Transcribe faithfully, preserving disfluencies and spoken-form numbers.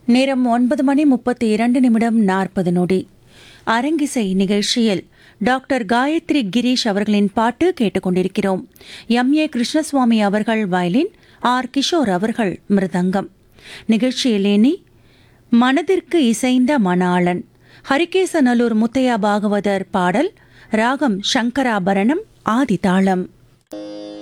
நேரம் ஒன்பது மணி முப்பத்தி இரண்டு நிமிடம் நாற்பது நொடி. அரங்கிசை நிகழ்ச்சியில் டாக்டர் காயத்ரி கிரீஷ் அவர்களின் பாட்டு கேட்டுக்கொண்டிருக்கிறோம். எம் ஏ கிருஷ்ணசுவாமி அவர்கள் வயலின், ஆர் கிஷோர் அவர்கள் மிருதங்கம். நிகழ்ச்சியில் இனி மனதிற்கு இசைந்த மணாளன், ஹரிகேசநல்லூர் முத்தையா பாகவதர் பாடல், ராகம் சங்கராபரணம், ஆதிதாளம்.